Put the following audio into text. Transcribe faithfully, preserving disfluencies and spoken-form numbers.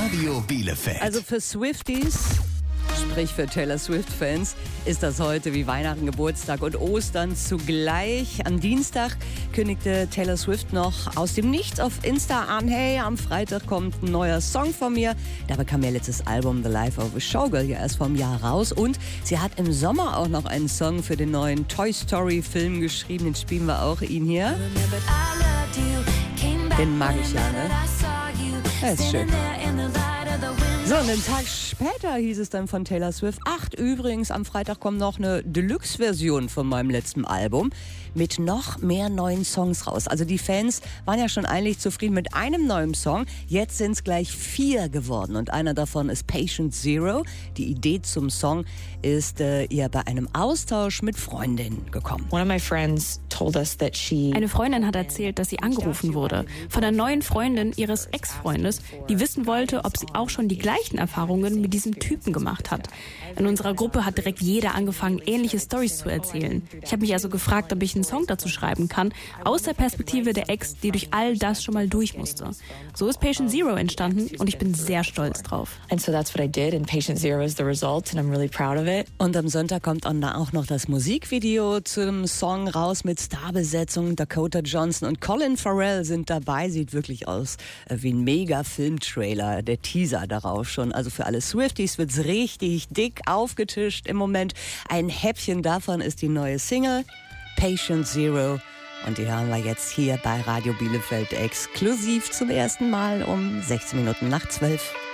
Radio Bielefeld. Also für Swifties, sprich für Taylor Swift-Fans, ist das heute wie Weihnachten, Geburtstag und Ostern zugleich. Am Dienstag kündigte Taylor Swift noch aus dem Nichts auf Insta an: hey, am Freitag kommt ein neuer Song von mir. Dabei kam ihr letztes Album The Life of a Showgirl ja erst vor einem Jahr raus. Und sie hat im Sommer auch noch einen Song für den neuen Toy Story-Film geschrieben. Den spielen wir auch, ihn hier. Den mag ich ja, ne? Er ist schön. So, und einen Tag später hieß es dann von Taylor Swift: ach, übrigens, am Freitag kommt noch eine Deluxe-Version von meinem letzten Album mit noch mehr neuen Songs raus. Also die Fans waren ja schon eigentlich zufrieden mit einem neuen Song. Jetzt sind es gleich vier geworden und einer davon ist Patient Zero. Die Idee zum Song ist äh, ihr bei einem Austausch mit Freundinnen gekommen. One of my friends told us that she Eine Freundin hat erzählt, dass sie angerufen wurde von der neuen Freundin ihres Ex-Freundes, die wissen wollte, ob sie auch schon die gleichen Erfahrungen mit diesem Typen gemacht hat. In unserer Gruppe hat direkt jeder angefangen, ähnliche Storys zu erzählen. Ich habe mich also gefragt, ob ich einen Song dazu schreiben kann, aus der Perspektive der Ex, die durch all das schon mal durch musste. So ist Patient Zero entstanden und ich bin sehr stolz drauf. And so that's what I did, and Patient Zero is the result, and I'm really proud of it. Und am Sonntag kommt dann auch noch das Musikvideo zum Song raus mit Starbesetzung. Dakota Johnson und Colin Farrell sind dabei. Sieht wirklich aus wie ein Mega-Film-Trailer, der Teaser darauf schon. Also für alle Swifties wird's richtig dick aufgetischt im Moment. Ein Häppchen davon ist die neue Single Patient Zero. Und die hören wir jetzt hier bei Radio Bielefeld exklusiv zum ersten Mal um sechzehn Minuten nach zwölf.